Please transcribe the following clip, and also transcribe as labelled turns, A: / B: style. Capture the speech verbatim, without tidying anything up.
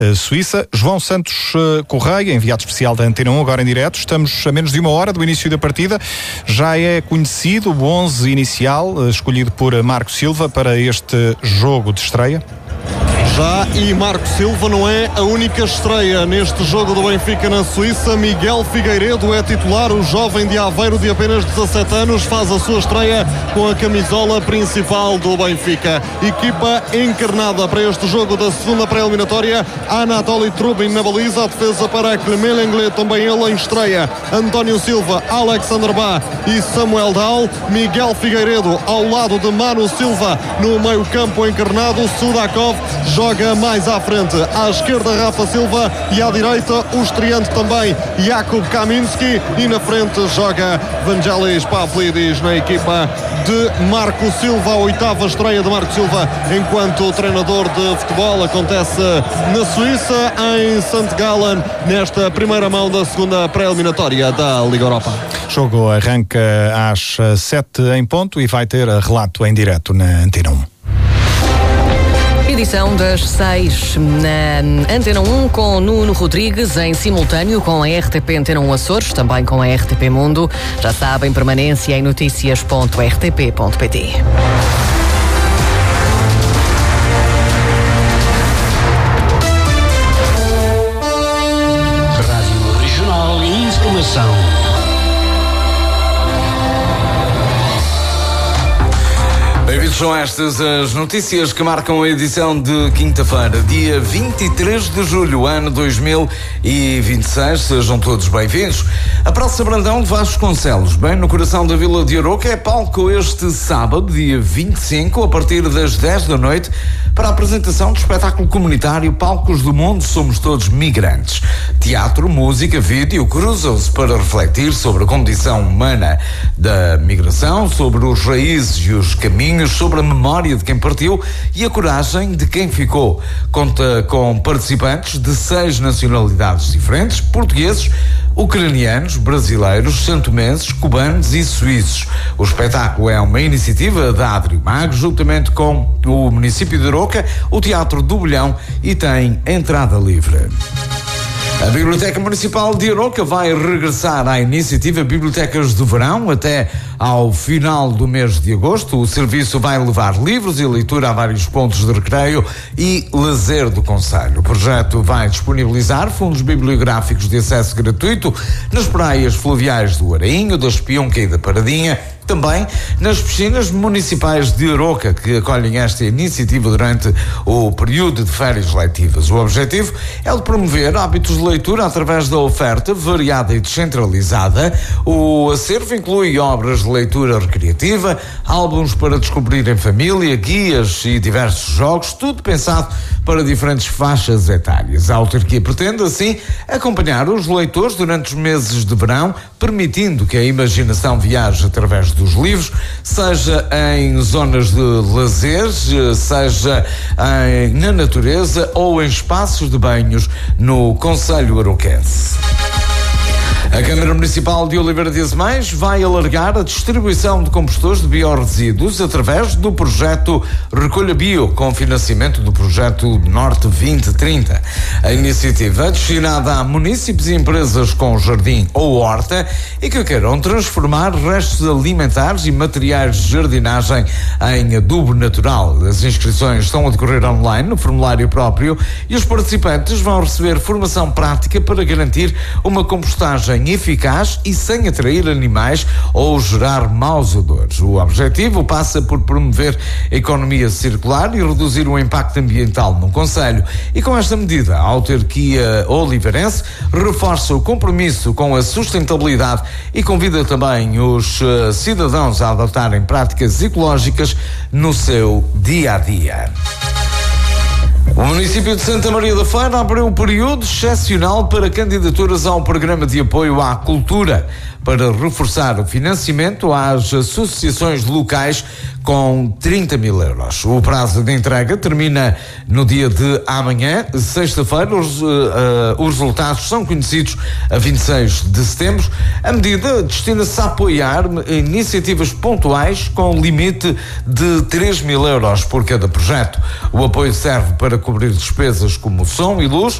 A: Suíça. João Santos Correia, enviado especial da Antena um, agora em direto. Estamos a menos de uma hora do início da partida. Já é conhecido o onze inicial escolhido por Marco Silva para este jogo de estreia?
B: Já, e Marco Silva não é a única estreia neste jogo do Benfica na Suíça. Miguel Figueiredo é titular, o jovem de Aveiro de apenas dezassete anos faz a sua estreia com a camisola principal do Benfica. Equipa encarnada para este jogo da segunda pré-eliminatória. Anatoly Trubin na baliza, a defesa para Clément Lenglet, também ele em estreia. António Silva, Alexander Bá e Samuel Dahl. Miguel Figueiredo ao lado de Manu Silva no meio campo encarnado. Sudakov joga mais à frente, à esquerda Rafa Silva e à direita o estreante também Jakub Kaminski, e na frente joga Vangelis Pavlidis na equipa de Marco Silva. A oitava estreia de Marco Silva enquanto treinador de futebol acontece na Suíça, em Sankt Gallen, nesta primeira mão da segunda pré-eliminatória da Liga Europa.
A: O jogo arranca às sete em ponto e vai ter relato em direto na Antena um.
C: Edição das seis na Antena um com Nuno Rodrigues em simultâneo com a R T P Antena um Açores, também com a R T P Mundo. Já sabem, permanência em notícias ponto r t p ponto p t.
D: Rádio Regional e Informação.
E: Bem-vindos, são estas as notícias que marcam a edição de quinta-feira, dia vinte e três de julho, ano dois mil e vinte e seis. Sejam todos bem-vindos. A Praça Brandão de Vasconcelos, bem no coração da Vila de Aroca, é palco este sábado, dia vinte e cinco, a partir das dez da noite, para a apresentação do espetáculo comunitário Palcos do Mundo Somos Todos Migrantes. Teatro, música, vídeo cruzam-se para refletir sobre a condição humana da migração, sobre os raízes e os caminhos, sobre a memória de quem partiu e a coragem de quem ficou. Conta com participantes de seis nacionalidades diferentes: portugueses, ucranianos, brasileiros, santomenses, cubanos e suíços. O espetáculo é uma iniciativa da Adrimago, juntamente com o município de Aroca, o Teatro do Bolhão, e tem entrada livre. A Biblioteca Municipal de Aroca vai regressar à iniciativa Bibliotecas do Verão até ao final do mês de agosto. O serviço vai levar livros e leitura a vários pontos de recreio e lazer do concelho. O projeto vai disponibilizar fundos bibliográficos de acesso gratuito nas praias fluviais do Arainho, da Espionca e da Paradinha, também nas piscinas municipais de Aroca, que acolhem esta iniciativa durante o período de férias letivas. O objetivo é de promover hábitos de leitura através da oferta variada e descentralizada. O acervo inclui obras de leitura recreativa, álbuns para descobrir em família, guias e diversos jogos, tudo pensado para diferentes faixas etárias. A autarquia pretende, assim, acompanhar os leitores durante os meses de verão, permitindo que a imaginação viaje através dos livros, seja em zonas de lazer, seja em, na natureza ou em espaços de banhos no concelho aroquense. A Câmara Municipal de Oliveira de Azemais vai alargar a distribuição de compostores de biorresíduos através do projeto Recolha Bio, com financiamento do projeto Norte vinte trinta. A iniciativa é destinada a munícipes e empresas com jardim ou horta e que queiram transformar restos alimentares e materiais de jardinagem em adubo natural. As inscrições estão a decorrer online no formulário próprio e os participantes vão receber formação prática para garantir uma compostagem eficaz e sem atrair animais ou gerar maus odores. O objetivo passa por promover a economia circular e reduzir o impacto ambiental no concelho. E com esta medida, a autarquia oliveirense reforça o compromisso com a sustentabilidade e convida também os uh, cidadãos a adotarem práticas ecológicas no seu dia-a-dia. O município de Santa Maria da Feira abriu um período excepcional para candidaturas ao programa de apoio à cultura. para reforçar o financiamento às associações locais com trinta mil euros. O prazo de entrega termina no dia de amanhã, sexta-feira. Os, uh, uh, os resultados são conhecidos a vinte e seis de setembro. A medida destina-se a apoiar iniciativas pontuais com limite de três mil euros por cada projeto. O apoio serve para cobrir despesas como som e luz,